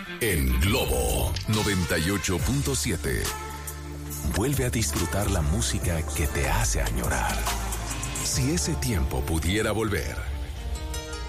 En Globo 98.7. Vuelve a disfrutar la música que te hace añorar. Si ese tiempo pudiera volver,